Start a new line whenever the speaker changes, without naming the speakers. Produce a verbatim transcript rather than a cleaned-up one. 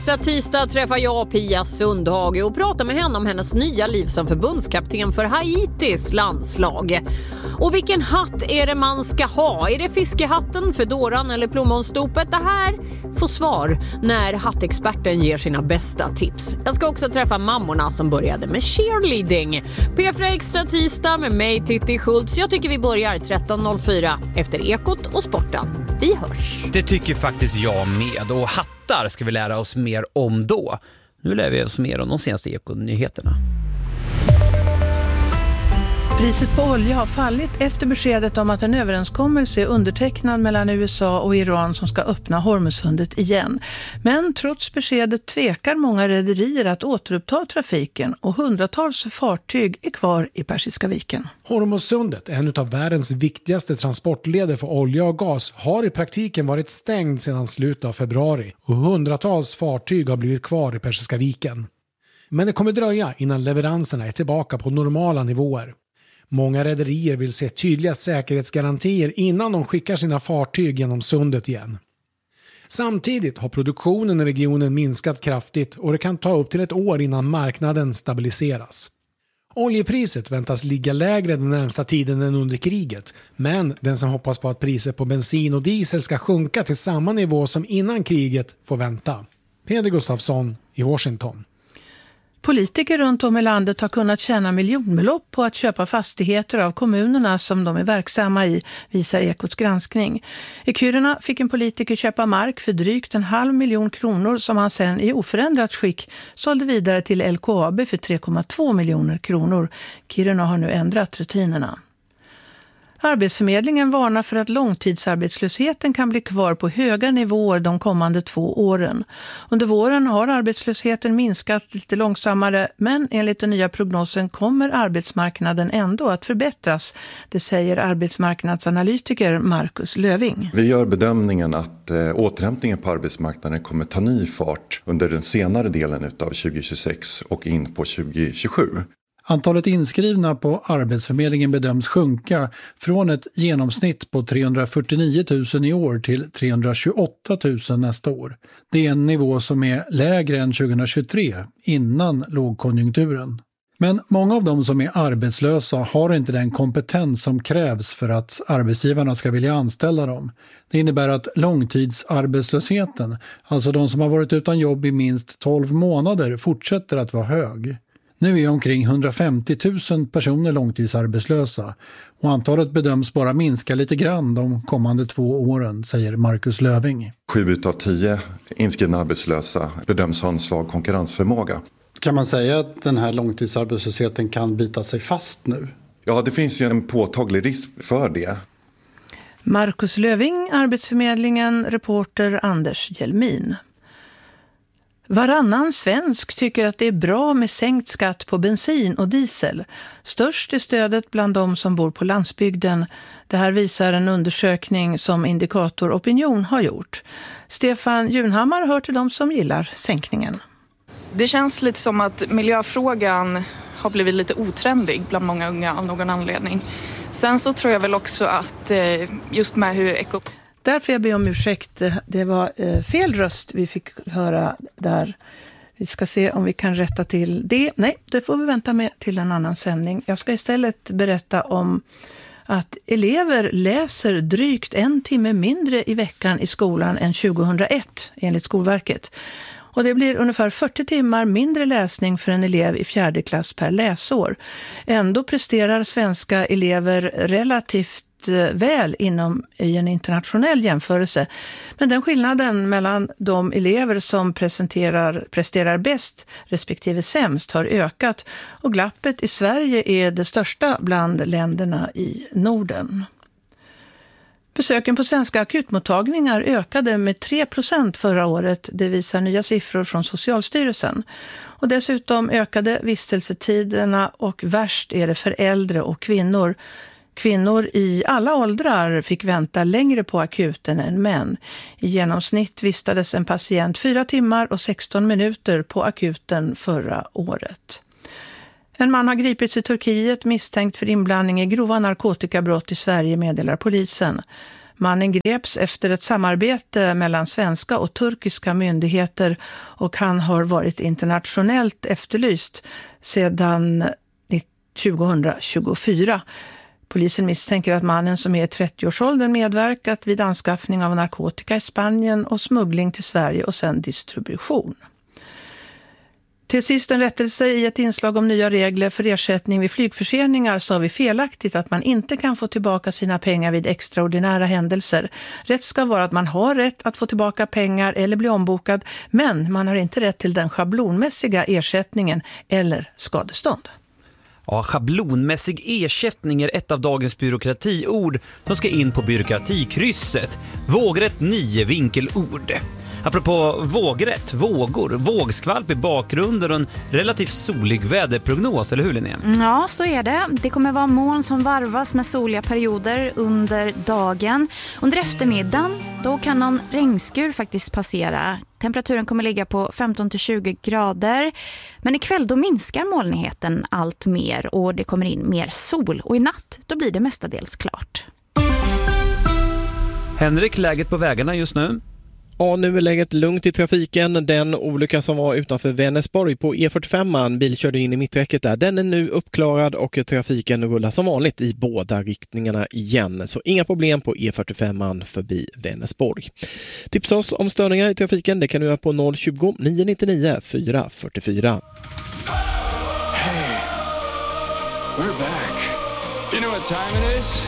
Extra tisdag träffar jag Pia Sundhage och pratar med henne om hennes nya liv som förbundskapten för Haitis landslag. Och vilken hatt är det man ska ha? Är det fiskehatten, fedoran eller plommonstopet? Det här får svar när hattexperten ger sina bästa tips. Jag ska också träffa mammorna som började med cheerleading. P fyra Extra tisdag med mig, Titti Schultz. Jag tycker vi börjar tretton noll fyra efter Ekot och Sporten. Vi hörs.
Det tycker faktiskt jag med. Och hattar ska vi lära oss mer om då. Nu lär vi oss mer om de senaste Ekot-nyheterna.
Priset på olja har fallit efter beskedet om att en överenskommelse är undertecknad mellan U S A och Iran som ska öppna Hormuzsundet igen. Men trots beskedet tvekar många rederier att återuppta trafiken och hundratals fartyg är kvar i Persiska viken.
Hormuzsundet, en av världens viktigaste transportleder för olja och gas, har i praktiken varit stängd sedan slutet av februari och hundratals fartyg har blivit kvar i Persiska viken. Men det kommer dröja innan leveranserna är tillbaka på normala nivåer. Många rederier vill se tydliga säkerhetsgarantier innan de skickar sina fartyg genom sundet igen. Samtidigt har produktionen i regionen minskat kraftigt och det kan ta upp till ett år innan marknaden stabiliseras. Oljepriset väntas ligga lägre den närmsta tiden än under kriget, men den som hoppas på att priset på bensin och diesel ska sjunka till samma nivå som innan kriget får vänta. Peder Gustafsson i Washington.
Politiker runt om i landet har kunnat tjäna miljonbelopp på att köpa fastigheter av kommunerna som de är verksamma i, visar Ekots granskning. I Kiruna fick en politiker köpa mark för drygt en halv miljon kronor som han sen i oförändrat skick sålde vidare till L K A B för tre komma två miljoner kronor. Kiruna har nu ändrat rutinerna. Arbetsförmedlingen varnar för att långtidsarbetslösheten kan bli kvar på höga nivåer de kommande två åren. Under våren har arbetslösheten minskat lite långsammare, men enligt den nya prognosen kommer arbetsmarknaden ändå att förbättras. Det säger arbetsmarknadsanalytiker Marcus Löving.
Vi gör bedömningen att eh, återhämtningen på arbetsmarknaden kommer ta ny fart under den senare delen av tjugohundratjugosex och in på tjugohundratjugosju.
Antalet inskrivna på Arbetsförmedlingen bedöms sjunka från ett genomsnitt på trehundrafyrtionio tusen i år till trehundratjugoåtta tusen nästa år. Det är en nivå som är lägre än tjugohundratjugotre, innan lågkonjunkturen. Men många av de som är arbetslösa har inte den kompetens som krävs för att arbetsgivarna ska vilja anställa dem. Det innebär att långtidsarbetslösheten, alltså de som har varit utan jobb i minst tolv månader, fortsätter att vara hög. Nu är omkring hundrafemtio tusen personer långtidsarbetslösa och antalet bedöms bara minska lite grann de kommande två åren, säger Marcus Löving.
Sju av tio inskrivna arbetslösa bedöms ha en svag konkurrensförmåga.
Kan man säga att den här långtidsarbetslösheten kan bita sig fast nu?
Ja, det finns ju en påtaglig risk för det.
Marcus Löving, Arbetsförmedlingen, reporter Anders Hjelmin. Varannan svensk tycker att det är bra med sänkt skatt på bensin och diesel. Störst är stödet bland de som bor på landsbygden. Det här visar en undersökning som Indikator Opinion har gjort. Stefan Junhammar hör till de som gillar sänkningen.
Det känns lite som att miljöfrågan har blivit lite otrendig bland många unga av någon anledning. Sen så tror jag väl också att just med hur eko...
Därför jag ber om ursäkt, det var eh, fel röst vi fick höra där. Vi ska se om vi kan rätta till det. Nej, det får vi vänta med till en annan sändning. Jag ska istället berätta om att elever läser drygt en timme mindre i veckan i skolan än tjugohundraett enligt Skolverket. Och det blir ungefär fyrtio timmar mindre läsning för en elev i fjärde klass per läsår. Ändå presterar svenska elever relativt väl inom i en internationell jämförelse. Men den skillnaden mellan de elever som presenterar, presterar bäst respektive sämst har ökat och glappet i Sverige är det största bland länderna i Norden. Besöken på svenska akutmottagningar ökade med tre procent förra året, det visar nya siffror från Socialstyrelsen. Och dessutom ökade vistelsetiderna och värst är det för äldre och kvinnor. Kvinnor i alla åldrar fick vänta längre på akuten än män. I genomsnitt vistades en patient fyra timmar och sexton minuter på akuten förra året. En man har gripits i Turkiet misstänkt för inblandning i grova narkotikabrott i Sverige, meddelar polisen. Mannen greps efter ett samarbete mellan svenska och turkiska myndigheter och han har varit internationellt efterlyst sedan tjugohundratjugofyra. Polisen misstänker att mannen som är i trettioårsåldern medverkat vid anskaffning av narkotika i Spanien och smuggling till Sverige och sedan distribution. Till sist en rättelse i ett inslag om nya regler för ersättning vid flygförseningar sa vi felaktigt att man inte kan få tillbaka sina pengar vid extraordinära händelser. Rätt ska vara att man har rätt att få tillbaka pengar eller bli ombokad, men man har inte rätt till den schablonmässiga ersättningen eller skadestånd.
Ja, schablonmässig ersättning är ett av dagens byråkratiord som ska in på byråkratikrysset. Vågrätt nio vinkelord. Apropå vågrätt, vågor, vågskvalp i bakgrunden och en relativt solig väderprognos, eller hur Linnea?
Ja, så är det. Det kommer vara moln som varvas med soliga perioder under dagen. Under eftermiddagen, då kan någon regnskur faktiskt passera. Temperaturen kommer ligga på femton till tjugo grader. Men ikväll då minskar molnigheten allt mer och det kommer in mer sol. Och i natt då blir det mestadels klart.
Henrik, läget på vägarna just nu?
Ja, nu är läget lugnt i trafiken. Den olycka som var utanför Vänersborg på E fyrtiofem, en bil körde in i mitträcket där. Den är nu uppklarad och trafiken rullar som vanligt i båda riktningarna igen. Så inga problem på E fyrtiofem förbi Vänersborg. Tipsa oss om störningar i trafiken. Det kan du göra på noll tjugo, nio nittionio, fyra fyrtiofyra.
Hey, we're back. You know what time it is?